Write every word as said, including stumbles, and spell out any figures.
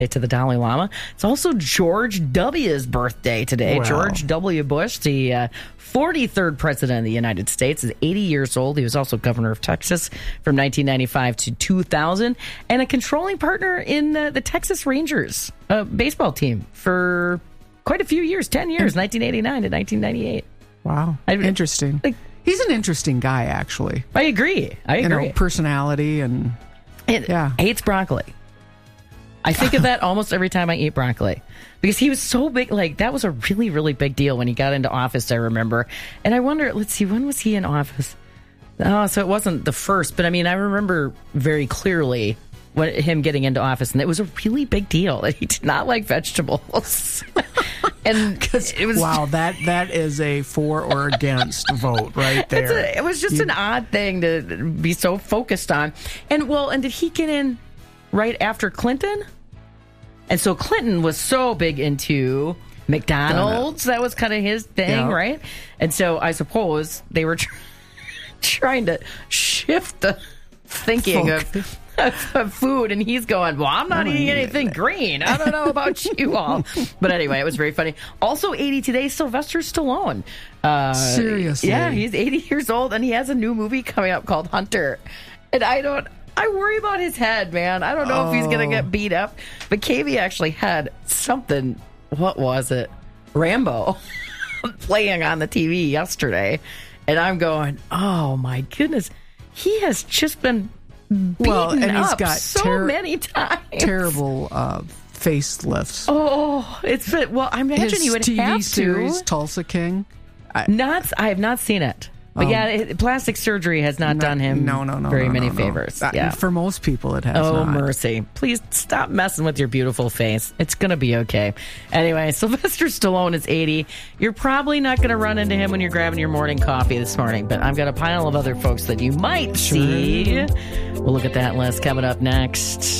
to the Dalai Lama. It's also George W.'s birthday today. Wow. George W. Bush, the uh, forty-third president of the United States, is eighty years old. He was also governor of Texas from nineteen ninety-five to two thousand, and a controlling partner in uh, the Texas Rangers uh, baseball team for quite a few years, ten years, nineteen eighty-nine to nineteen ninety-eight. Wow. I- Interesting. like- He's an interesting guy, actually. I agree. I You agree. know, personality and... And Yeah. hates broccoli. I think of that almost every time I eat broccoli because he was so big. Like, that was a really, really big deal when he got into office, I remember. And I wonder, let's see, when was he in office? Oh, so it wasn't the first, but I mean, I remember very clearly when, him getting into office, and it was a really big deal. He did not like vegetables. And it was Wow, that that is a for or against vote right It's there. a, it was just You- an odd thing to be so focused on. And well, and did he get in right after Clinton? And so Clinton was so big into McDonald's. That was kind of his thing, Yeah. right? And so I suppose they were tr- trying to shift the thinking of, of food. And he's going, well, I'm not eating anything green. I don't know about you all. But anyway, it was very funny. Also eighty today, Sylvester Stallone. Uh, Seriously? Yeah, he's eighty years old, and he has a new movie coming up called Hunter. And I don't... I worry about his head, man. I don't know if he's going to get beat up. But K V actually had something, what was it? Rambo playing on the T V yesterday. And I'm going, oh my goodness. He has just been beaten Well, and he's up got so ter- many times. terrible uh, facelifts. Oh, it's been, well, I imagine His he would T V have series, to. Tulsa King. I, Not, I have not seen it. But Um, yeah, it, plastic surgery has not no, done him no, no, no, very no, many no, no. favors. Uh, Yeah. For most people, it has Oh, not. mercy. Please stop messing with your beautiful face. It's going to be okay. Anyway, Sylvester Stallone is eighty. You're probably not going to run into him when you're grabbing your morning coffee this morning, but I've got a pile of other folks that you might see. We'll look at that list coming up next.